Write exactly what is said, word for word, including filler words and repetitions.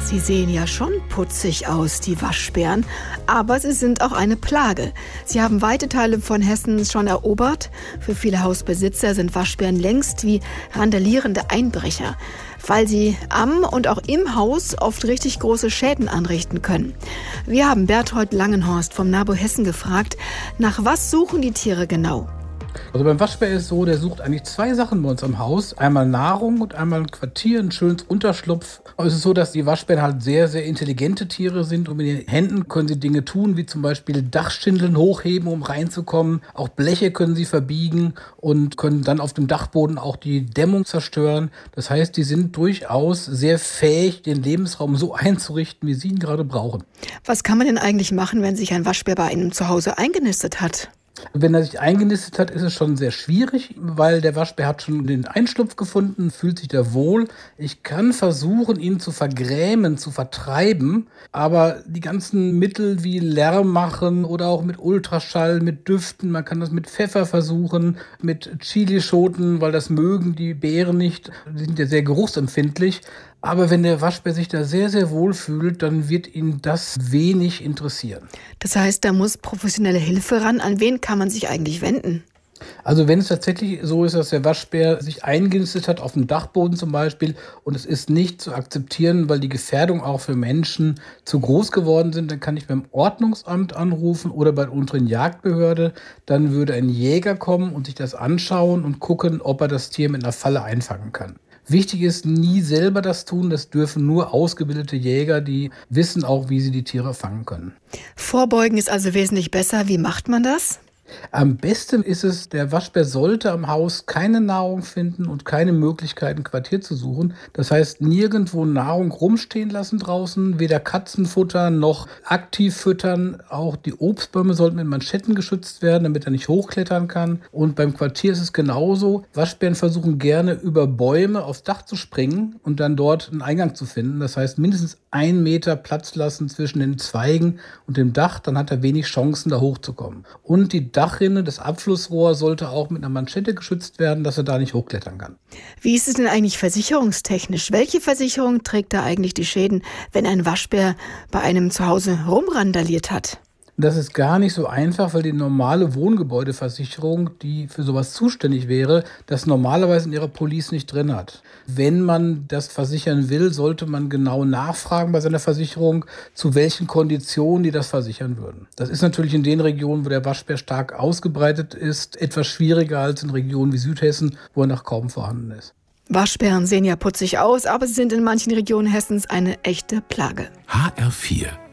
Sie sehen ja schon putzig aus, die Waschbären, aber sie sind auch eine Plage. Sie haben weite Teile von Hessen schon erobert. Für viele Hausbesitzer sind Waschbären längst wie randalierende Einbrecher, weil sie am und auch im Haus oft richtig große Schäden anrichten können. Wir haben Berthold Langenhorst vom NABU Hessen gefragt, nach was suchen die Tiere genau? Also beim Waschbär ist es so, der sucht eigentlich zwei Sachen bei uns am Haus. Einmal Nahrung und einmal ein Quartier, ein schönes Unterschlupf. Aber es ist so, dass die Waschbären halt sehr, sehr intelligente Tiere sind. Und mit den Händen können sie Dinge tun, wie zum Beispiel Dachschindeln hochheben, um reinzukommen. Auch Bleche können sie verbiegen und können dann auf dem Dachboden auch die Dämmung zerstören. Das heißt, die sind durchaus sehr fähig, den Lebensraum so einzurichten, wie sie ihn gerade brauchen. Was kann man denn eigentlich machen, wenn sich ein Waschbär bei einem zu Hause eingenistet hat? Wenn er sich eingenistet hat, ist es schon sehr schwierig, weil der Waschbär hat schon den Einschlupf gefunden, fühlt sich da wohl. Ich kann versuchen, ihn zu vergrämen, zu vertreiben, aber die ganzen Mittel wie Lärm machen oder auch mit Ultraschall, mit Düften, man kann das mit Pfeffer versuchen, mit Chilischoten, weil das mögen die Bären nicht, die sind ja sehr geruchsempfindlich. Aber wenn der Waschbär sich da sehr, sehr wohl fühlt, dann wird ihn das wenig interessieren. Das heißt, da muss professionelle Hilfe ran. An wen kann man sich eigentlich wenden? Also wenn es tatsächlich so ist, dass der Waschbär sich eingenistet hat, auf dem Dachboden zum Beispiel, und es ist nicht zu akzeptieren, weil die Gefährdung auch für Menschen zu groß geworden sind, dann kann ich beim Ordnungsamt anrufen oder bei der unteren Jagdbehörde. Dann würde ein Jäger kommen und sich das anschauen und gucken, ob er das Tier mit einer Falle einfangen kann. Wichtig ist, nie selber das tun. Das dürfen nur ausgebildete Jäger, die wissen auch, wie sie die Tiere fangen können. Vorbeugen ist also wesentlich besser. Wie macht man das? Am besten ist es, der Waschbär sollte am Haus keine Nahrung finden und keine Möglichkeit, ein Quartier zu suchen. Das heißt, nirgendwo Nahrung rumstehen lassen draußen, weder Katzen futtern noch aktiv füttern. Auch die Obstbäume sollten mit Manschetten geschützt werden, damit er nicht hochklettern kann. Und beim Quartier ist es genauso. Waschbären versuchen gerne über Bäume aufs Dach zu springen und dann dort einen Eingang zu finden. Das heißt, mindestens ein Meter Platz lassen zwischen den Zweigen und dem Dach, dann hat er wenig Chancen, da hochzukommen. Und die Dachrinne, das Abflussrohr sollte auch mit einer Manschette geschützt werden, dass er da nicht hochklettern kann. Wie ist es denn eigentlich versicherungstechnisch? Welche Versicherung trägt da eigentlich die Schäden, wenn ein Waschbär bei einem zu Hause rumrandaliert hat? Das ist gar nicht so einfach, weil die normale Wohngebäudeversicherung, die für sowas zuständig wäre, das normalerweise in ihrer Police nicht drin hat. Wenn man das versichern will, sollte man genau nachfragen bei seiner Versicherung, zu welchen Konditionen die das versichern würden. Das ist natürlich in den Regionen, wo der Waschbär stark ausgebreitet ist, etwas schwieriger als in Regionen wie Südhessen, wo er noch kaum vorhanden ist. Waschbären sehen ja putzig aus, aber sie sind in manchen Regionen Hessens eine echte Plage. H R vier